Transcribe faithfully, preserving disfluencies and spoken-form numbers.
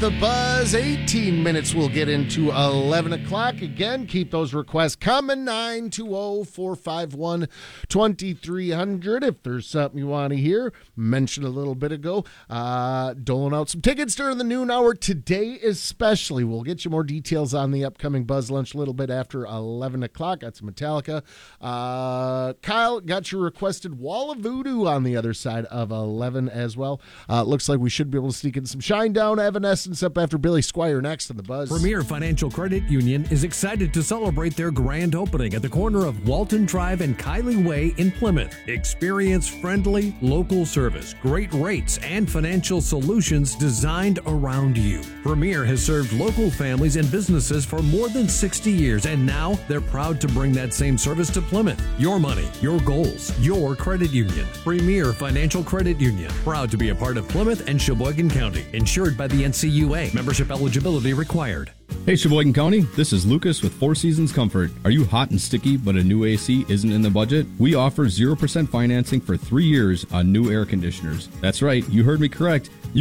The Buzz, eighteen minutes. We'll get into eleven o'clock. Again, keep those requests coming. nine two zero, four five one, two three zero zero. If there's something you want to hear, mentioned a little bit ago, uh, doling out some tickets during the noon hour today especially. We'll get you more details on the upcoming Buzz Lunch a little bit after eleven o'clock. Got some Metallica. Uh, Kyle, got your requested Wall of Voodoo on the other side of eleven as well. Uh, looks like we should be able to sneak in some Shinedown, Evanescence up after Billy Squire next on the Buzz. Premier Financial Credit Union is excited to celebrate their grand opening at the corner of Walton Drive and Kylie Way in Plymouth. Experience friendly local service, great rates, and financial solutions designed around you. Premier has served local families and businesses for more than sixty years, and now they're proud to bring that same service to Plymouth. Your money, your goals, your credit union. Premier Financial Credit Union, proud to be a part of Plymouth and Sheboygan County, insured by the N C U A. Membership eligibility required. Hey Sheboygan County, this is Lucas with Four Seasons Comfort. Are you hot and sticky but a new A C isn't in the budget? We offer zero percent financing for three years on new air conditioners. That's right, you heard me correct.